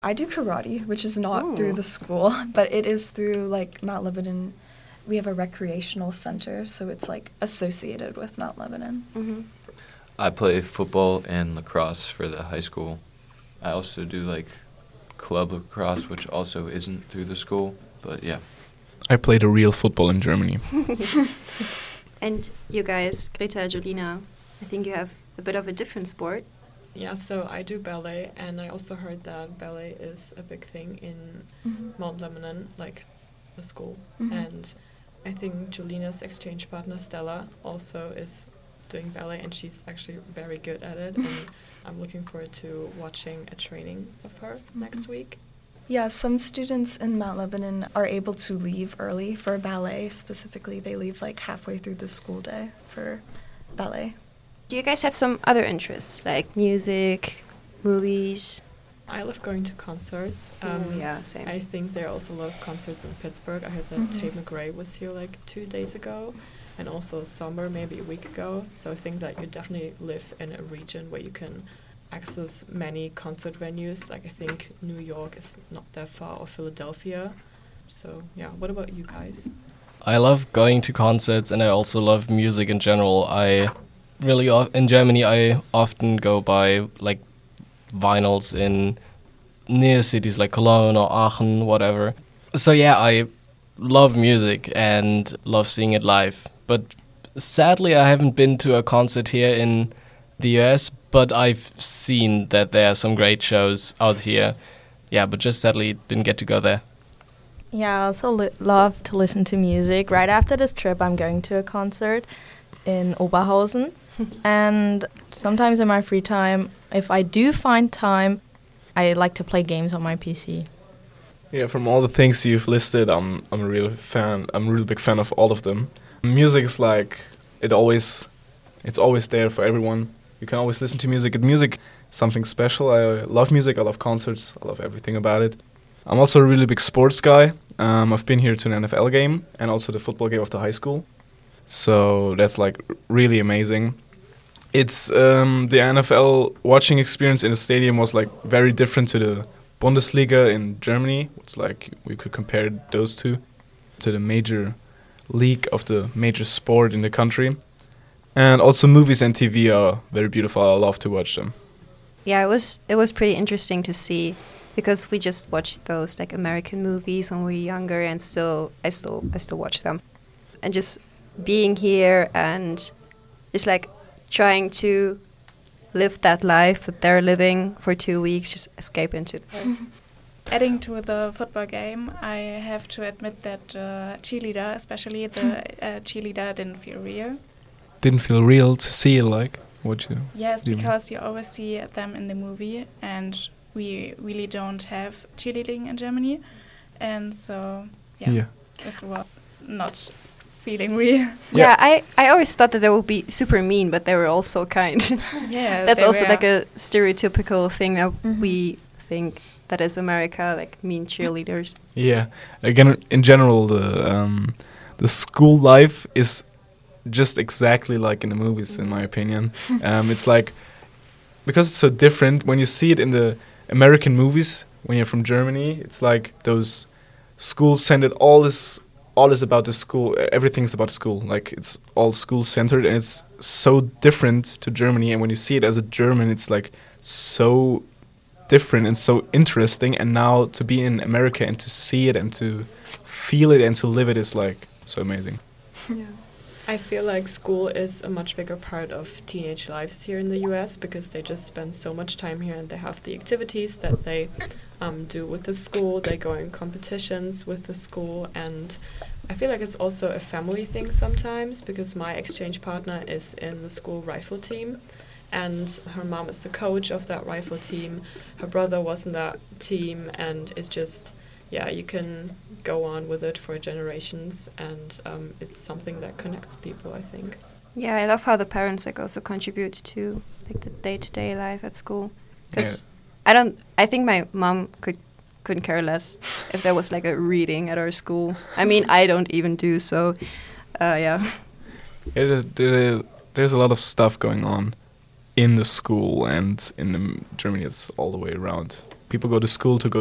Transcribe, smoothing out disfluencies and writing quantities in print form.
I do karate, which is not through the school, but it is through like Mount Lebanon. We have a recreational center, so it's like associated with Mount Lebanon. Mm-hmm. I play football and lacrosse for the high school. I also do like club lacrosse, which also isn't through the school, but yeah. I played a real football in Germany. And you guys, Greta, Jolina, I think you have a bit of a different sport. Yeah, so I do ballet, and I also heard that ballet is a big thing in Mount Lebanon, like the school. And I think Jolina's exchange partner, Stella, also is doing ballet, and she's actually very good at it. And I'm looking forward to watching a training of her next week. Yeah, some students in Mount Lebanon are able to leave early for ballet. Specifically, they leave like halfway through the school day for ballet. Do you guys have some other interests, like music, movies? I love going to concerts. Yeah, same. I think there are also a lot of concerts in Pittsburgh. I heard that Tate McRae was here like 2 days ago, and also Somber maybe a week ago. So I think that you definitely live in a region where you can access many concert venues. Like I think New York is not that far, or Philadelphia. So yeah, what about you guys? I love going to concerts, and I also love music in general. In Germany, I often go buy like vinyls in near cities like Cologne or Aachen, whatever. So yeah, I love music and love seeing it live. But sadly, I haven't been to a concert here in the US, but I've seen that there are some great shows out here. Yeah, but just sadly didn't get to go there. Yeah, I also love to listen to music. Right after this trip, I'm going to a concert in Oberhausen. And sometimes in my free time, if I do find time, I like to play games on my PC. Yeah, from all the things you've listed, I'm a real fan. I'm a real big fan of all of them. Music is like it's always there for everyone. You can always listen to music. Music is something special. I love music. I love concerts. I love everything about it. I'm also a really big sports guy. I've been here to an NFL game and also the football game of the high school. So that's like really amazing. It's the NFL watching experience in the stadium was like very different to the Bundesliga in Germany. It's like we could compare those two to the major league of the major sport in the country. And also movies and TV are very beautiful. I love to watch them. Yeah, it was pretty interesting to see, because we just watched those like American movies when we were younger, and I still watch them. And just being here and just like trying to live that life that they're living for 2 weeks, just escape into there. Adding to the football game, I have to admit that cheerleader, especially the cheerleader, didn't feel real. Didn't feel real to see like what you... Yes, because you always see them in the movie, and we really don't have cheerleading in Germany. And so, yeah. It was not feeling real. Yeah, I always thought that they would be super mean, but they were also kind. Yeah, that's also like a stereotypical thing that we think that is America, like mean cheerleaders. Yeah, again, in general, the school life is just exactly like in the movies, in my opinion. It's like, because it's so different, when you see it in the American movies, when you're from Germany, it's like those schools centered, all is about the school, everything's about school, like it's all school centered, and it's so different to Germany. And when you see it as a German, it's like so different and so interesting. And now to be in America and to see it and to feel it and to live it is like so amazing. Yeah. I feel like school is a much bigger part of teenage lives here in the US, because they just spend so much time here, and they have the activities that they do with the school. They go in competitions with the school, and I feel like it's also a family thing sometimes, because my exchange partner is in the school rifle team, and her mom is the coach of that rifle team. Her brother was in that team, and it's just, yeah, you can go on with it for generations, and it's something that connects people, I think. Yeah, I love how the parents like also contribute to like the day-to-day life at school. Because I think my mom couldn't care less if there was like a reading at our school. I mean, I don't even do so. Yeah. There's a lot of stuff going on in the school, and in Germany it's all the way around. People go to school to go